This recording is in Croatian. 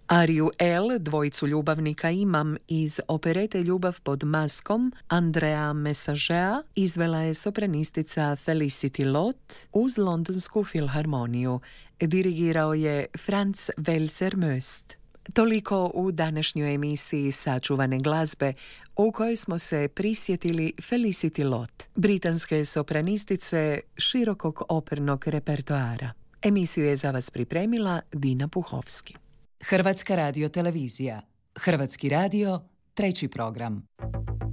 Ariju L, dvojicu ljubavnika Imam iz operete Ljubav pod maskom Andrea Messagea izvela je sopranistica Felicity Lott uz Londonsku filharmoniju. Dirigirao je Franz Welser Möst. Toliko u današnjoj emisiji Sačuvane glazbe, u kojoj smo se prisjetili Felicity Lott, britanske sopranistice širokog opernog repertoara. Emisiju je za vas pripremila Dina Puhovski. Hrvatska radiotelevizija. Hrvatski radio, 3. program.